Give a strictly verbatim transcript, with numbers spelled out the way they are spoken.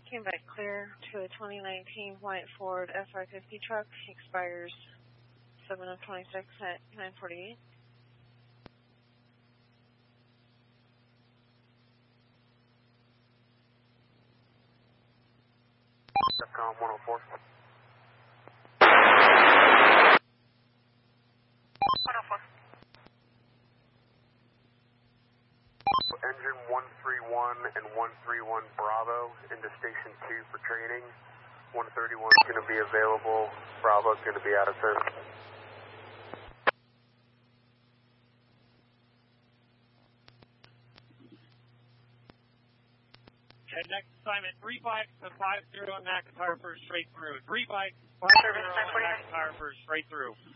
Came back clear to a twenty nineteen white Ford F I fifty truck. Expires seven of twenty-six at nine forty-eight. Defcon one oh four. one oh four. Engine one three one and one three one Bravo into Station two for training. one thirty-one is going to be available. Bravo is going to be out of service. Okay, next assignment, three bikes to five zero McIntyre for straight through. Three bikes, five zero McIntyre for straight through.